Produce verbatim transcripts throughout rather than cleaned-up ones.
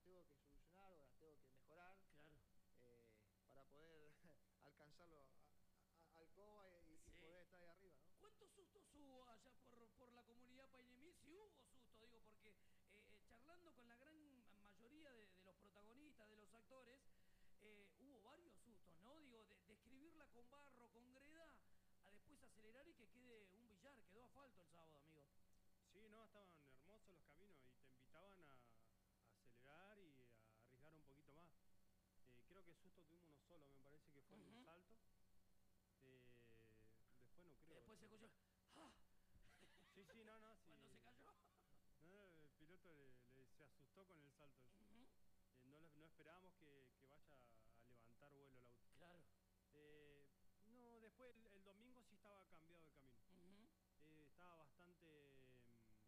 tengo que solucionar o las tengo que mejorar. Claro. Eh, para poder alcanzarlo a, a, al Coba y, Sí. y poder estar ahí arriba, ¿no? ¿Cuántos sustos hubo allá por, por la comunidad Painemí? Si hubo sustos, digo, porque eh, eh, charlando con la gran mayoría de, de los protagonistas, de los actores, eh, hubo varios sustos, ¿no? Digo, de, de escribirla con barro, con greda, a después acelerar y que quede un billar. Quedó asfalto el sábado, amigo. Sí, no, estaban hermosos los caminos y te invitaban a, a acelerar y a arriesgar un poquito más. Eh, creo que susto tuvimos uno solo, me parece que fue en Uh-huh. el salto. Eh, después no creo. Que después se escuchó... ¡Ah! Sí, sí, no, no. Sí. Cuando se cayó. No, el piloto le, le, se asustó con el salto. Uh-huh. eh, no, no esperábamos que, que vaya a levantar vuelo el auto. Claro. Eh, no, después el, el domingo sí estaba cambiado de camino. Uh-huh. eh, estaba bastante...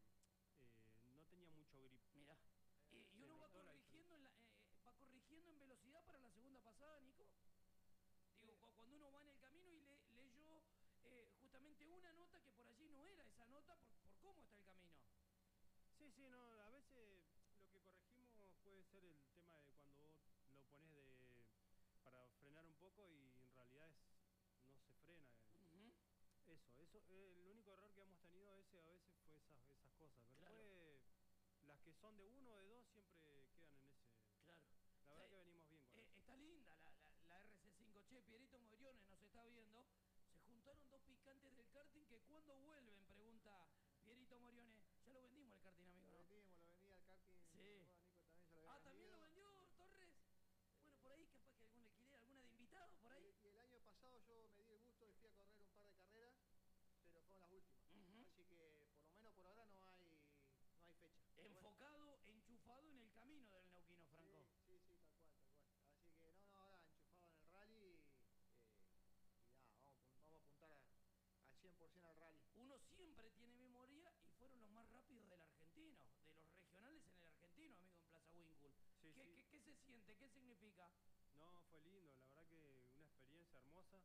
Eh, no tenía mucho grip. Mira. Eh, y uno va corrigiendo, en la, eh, va corrigiendo en velocidad para la segunda pasada, Nico. Digo, sí. Cuando uno va en el camino y le, leyó eh, justamente una nota que por allí no era esa nota por, por cómo está el camino. Sí, sí, no, a veces lo que corregimos puede ser el tema de cuando vos lo pones de para frenar un poco y en realidad es, no se frena. Uh-huh. Eso, eso, eh, el único error que hemos tenido ese a veces fue esas, esas cosas. Pero claro. Después, las que son de uno o de dos siempre quedan en ese... Claro. La verdad eh, que venimos bien con eh, eso. Está linda la, la, la R C cinco. Che, Pierito Moriones nos está viendo. Se juntaron dos picantes del karting que cuando vuelven, pregunta Pierito Moriones. Ya lo vendimos el karting, amigo, lo ¿no? Lo vendimos, lo vendí al karting. Sí. Bueno, Nico también ya lo había ah, vendido. ¿también lo vendió Torres? Bueno, por ahí capaz que algún alquiler, alguna de invitado, por ahí. Y, y el año pasado yo me di el gusto y fui a correr un par de carreras, pero fueron las últimas. Uh-huh. Así que por lo menos por ahora no hay no hay fecha. Enfocado, bueno. enchufado en el camino del neuquino, Franco. Sí, sí, sí, tal cual, tal cual. Así que no, no, ahora enchufado en el rally eh, y nada, vamos, vamos a apuntar a, al cien por ciento al rally. Uno siempre tiene memoria y fueron los más rápidos del argentino, de los regionales en el argentino, amigo, en Plaza Winkle. Sí, ¿Qué, sí. ¿qué, ¿Qué se siente? ¿Qué significa? No, fue lindo, la verdad que una experiencia hermosa.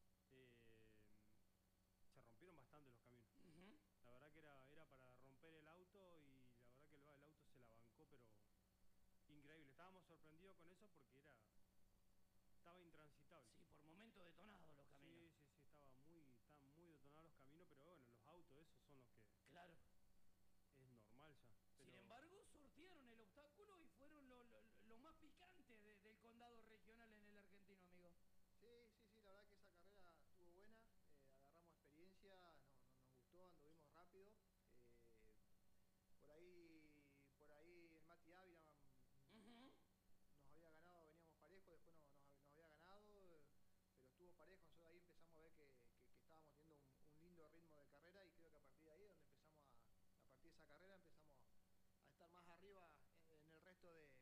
Eh, se rompieron bastante los caminos. Uh-huh. La verdad que era, era para romper el auto y la verdad que el, el auto se la bancó, pero increíble. Estábamos sorprendidos con eso porque era estaba intransitable. Sí, por momentos detonados los caminos. Sí, sí, sí, estaba muy, estaban muy detonados los caminos, pero bueno, los autos esos son los que... Claro. Es normal ya. Pero... Sin embargo, sortearon el obstáculo y fueron lo, lo, lo más picante de, del condado regional en el argentino, amigo. Sí, sí, sí, la verdad que esa carrera estuvo buena, eh, agarramos experiencia, no, no, nos gustó, anduvimos rápido. Eh, por ahí, por ahí el Mati Ávila uh-huh. nos había ganado, veníamos parejo, después nos, nos, nos había ganado, pero estuvo parejo, nosotros ahí empezamos a ver que, que, que estábamos teniendo un, un lindo ritmo de carrera y creo que a partir de ahí donde empezamos a, a partir de esa carrera empezamos a estar más arriba en, en el resto de,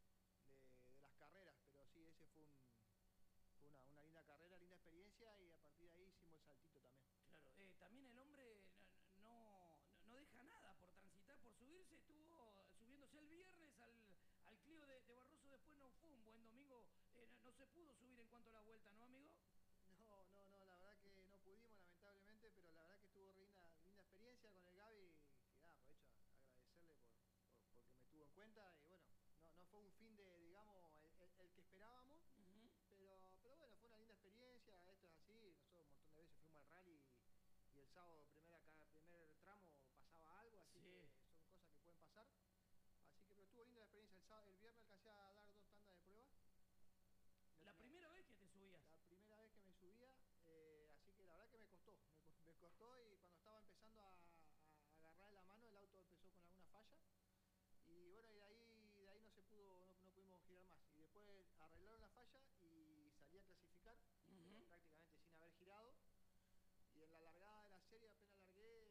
de, de las carreras, pero sí, ese fue un... Fue una, una linda carrera, linda experiencia y a partir de ahí hicimos el saltito también. Claro, eh, también el hombre no, no, no deja nada por transitar, por subirse, estuvo subiéndose el viernes al, al Clio de, de Barroso, después no fue un buen domingo, eh, no, no se pudo subir en cuanto a la vuelta, ¿no, amigo? No, no, no, la verdad que no pudimos lamentablemente, pero la verdad que estuvo linda, linda experiencia con el Gaby, que nada, aprovecho a agradecerle por, por, porque me tuvo en cuenta y bueno, no, no fue un fin de, digamos, el, el, el que esperábamos, uh-huh. pero, pero bueno, fue una linda experiencia, esto es así, nosotros un montón de veces fuimos al rally y, y el sábado primer, acá, primer tramo pasaba algo, así sí. que son cosas que pueden pasar, así que pero estuvo linda la experiencia, el, sábado, el viernes alcancé a dar dos tandas de pruebas. ¿La primera vez que te subías? La primera vez que me subía, eh, así que la verdad que me costó, me, me costó y cuando estaba empezando a, a agarrar la mano el auto empezó con alguna falla y bueno, y de ahí, de ahí no se pudo, no, no pudimos girar más y después arreglaron la falla y salí a clasificar uh-huh. prácticamente sin haber girado y en la largada de la serie apenas largué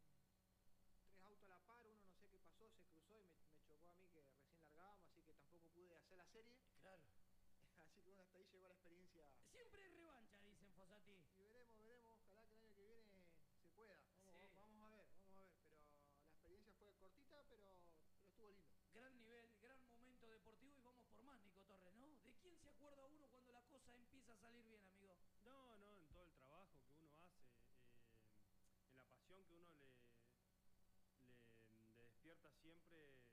mmm, tres autos a la par, uno no sé qué pasó, se cruzó y me, me chocó a mí que recién largábamos, así que tampoco pude hacer la serie. Claro. Así que bueno, hasta ahí llegó la experiencia. Siempre hay revancha, dicen Fossati. Y veremos, veremos, ojalá que el año que viene se pueda. Vamos, sí. vamos a ver, vamos a ver. Pero la experiencia fue cortita, pero, pero estuvo lindo. Gran nivel, gran momento deportivo y vamos por más, Nico Torres, ¿no? ¿De quién se acuerda uno cuando la cosa empieza a salir bien, amigo? No, no, en todo el trabajo que uno hace, eh, en la pasión que uno le, le, le despierta siempre